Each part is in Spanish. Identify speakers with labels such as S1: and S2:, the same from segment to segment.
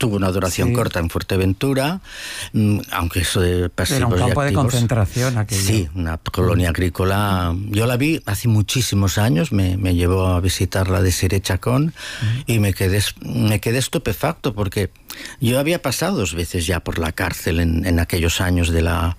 S1: tuvo una duración corta en Fuerteventura, aunque eso de pasivos
S2: era un campo
S1: y activos,
S2: de concentración aquello.
S1: Sí, una colonia agrícola. Yo la vi hace muchísimos años, me llevó a visitarla de Siré Chacón y me quedé estupefacto porque yo había pasado 2 veces ya por la cárcel en aquellos años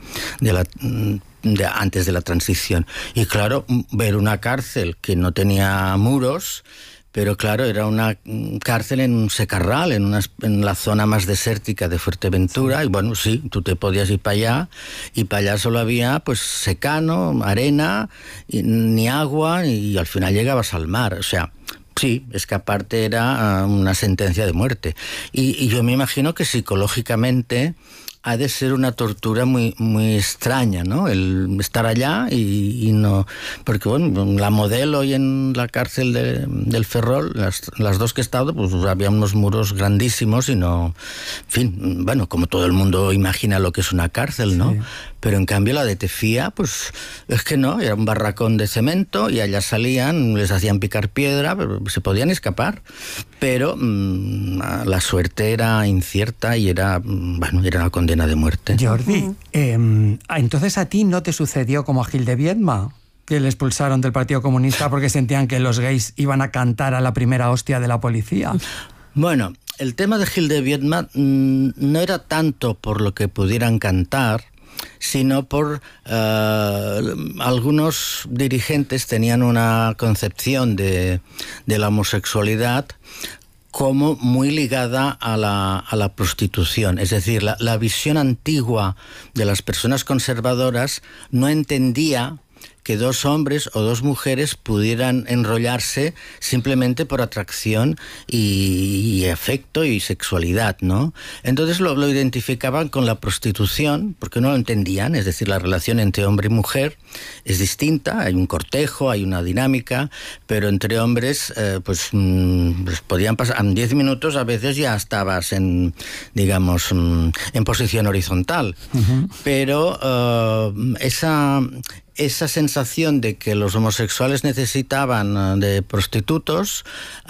S1: antes de la transición. Y claro, ver una cárcel que no tenía muros, pero claro, era una cárcel en un secarral, en la zona más desértica de Fuerteventura, sí. Y bueno, sí, tú te podías ir para allá, y para allá solo había pues secano, arena, ni agua, y al final llegabas al mar, o sea... Sí, es que aparte era una sentencia de muerte. Y yo me imagino que psicológicamente ha de ser una tortura muy, muy extraña, ¿no? El estar allá y no... Porque, bueno, la Modelo y en la cárcel del Ferrol, las 2 que he estado, pues había unos muros grandísimos y no... En fin, bueno, como todo el mundo imagina lo que es una cárcel, ¿no? Sí. Pero en cambio la de Tefía, pues es que no, era un barracón de cemento y allá salían, les hacían picar piedra, pero se podían escapar. Pero la suerte era incierta y era una condena de muerte.
S2: Jordi, entonces a ti no te sucedió como a Gil de Viedma, que le expulsaron del Partido Comunista porque sentían que los gays iban a cantar a la primera hostia de la policía.
S1: Bueno, el tema de Gil de Viedma no era tanto por lo que pudieran cantar, sino por algunos dirigentes tenían una concepción de la homosexualidad como muy ligada a la prostitución. Es decir, la visión antigua de las personas conservadoras no entendía que 2 hombres o 2 mujeres pudieran enrollarse simplemente por atracción y afecto y sexualidad, ¿no? Entonces lo identificaban con la prostitución, porque no lo entendían, es decir, la relación entre hombre y mujer es distinta, hay un cortejo, hay una dinámica, pero entre hombres, pues podían pasar, en 10 minutos a veces ya estabas en posición horizontal, pero esa sensación de que los homosexuales necesitaban de prostitutos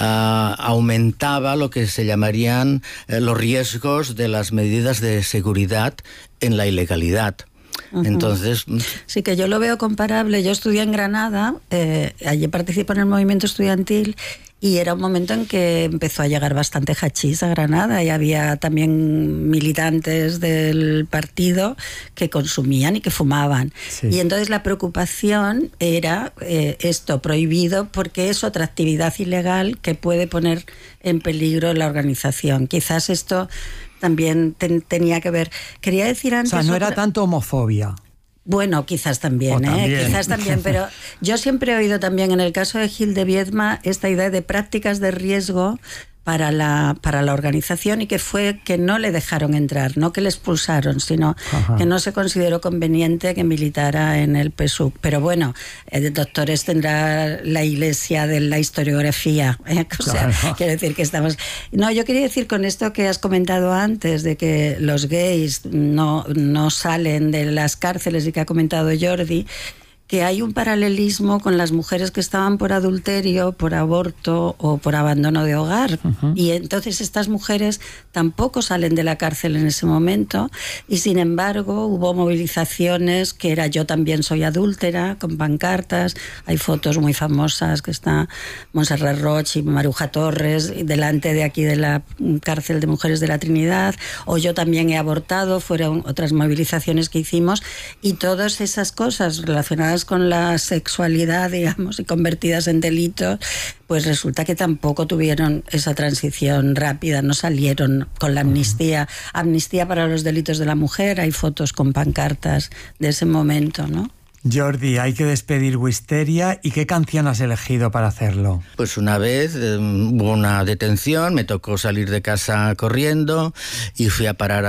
S1: aumentaba lo que se llamarían los riesgos de las medidas de seguridad en la ilegalidad. Entonces...
S3: Sí, que yo lo veo comparable. Yo estudié en Granada, allí participo en el movimiento estudiantil, y era un momento en que empezó a llegar bastante hachís a Granada y había también militantes del partido que consumían y que fumaban. Sí. Y entonces la preocupación era esto prohibido porque es otra actividad ilegal que puede poner en peligro la organización. Quizás esto también tenía que ver. Quería decir antes...
S2: O sea, no era tanto homofobia.
S3: Bueno, quizás también, quizás también, pero yo siempre he oído también en el caso de Gil de Viedma esta idea de prácticas de riesgo para la organización, y que fue que no le dejaron entrar, no que le expulsaron, sino que no se consideró conveniente que militara en el PSUC. Pero bueno, doctores tendrá la Iglesia de la historiografía, o sea, quiero decir que estamos... No, yo quería decir con esto que has comentado antes, de que los gays no salen de las cárceles, y que ha comentado Jordi, que hay un paralelismo con las mujeres que estaban por adulterio, por aborto o por abandono de hogar. Y entonces estas mujeres tampoco salen de la cárcel en ese momento, y sin embargo hubo movilizaciones que era "yo también soy adúltera", con pancartas. Hay fotos muy famosas que está Montserrat Roig y Maruja Torres delante de aquí de la cárcel de mujeres de la Trinidad, o "yo también he abortado", fueron otras movilizaciones que hicimos, y todas esas cosas relacionadas con la sexualidad, digamos, y convertidas en delitos, pues resulta que tampoco tuvieron esa transición rápida, no salieron con la amnistía para los delitos de la mujer. Hay fotos con pancartas de ese momento, ¿no?
S2: Jordi, hay que despedir Wisteria. ¿Y qué canción has elegido para hacerlo?
S1: Pues una vez hubo una detención, me tocó salir de casa corriendo y fui a parar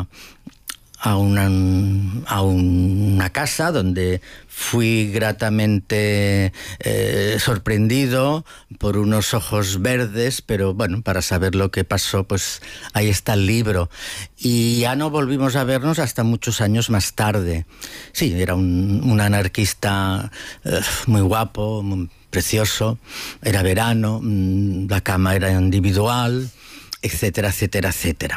S1: a una casa donde fui gratamente sorprendido por unos ojos verdes, pero bueno, para saber lo que pasó, pues ahí está el libro. Y ya no volvimos a vernos hasta muchos años más tarde. Sí, era un anarquista muy guapo, muy precioso, era verano, la cama era individual, etcétera, etcétera, etcétera.